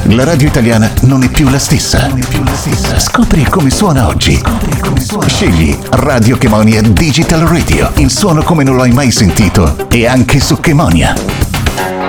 La radio italiana non è più la stessa. Scopri come suona oggi. Scegli Radio Chemonia Digital Radio. Il suono come non lo hai mai sentito. E anche su Chemonia.